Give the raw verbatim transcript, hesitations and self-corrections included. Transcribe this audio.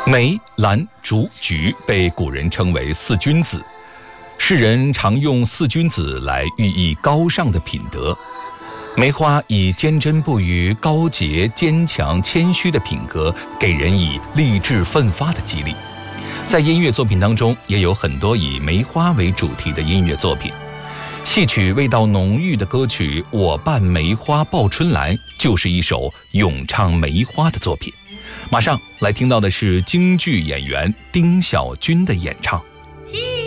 梅、兰、竹、菊被古人称为四君子，世人常用四君子来寓意高尚的品德。梅花以坚贞不渝、高洁、坚强、谦虚的品格，给人以励志奋发的激励。在音乐作品当中，也有很多以梅花为主题的音乐作品。戏曲味道浓郁的歌曲《我伴梅花报春来》就是一首咏唱梅花的作品。马上来听到的是京剧演员丁小军的演唱。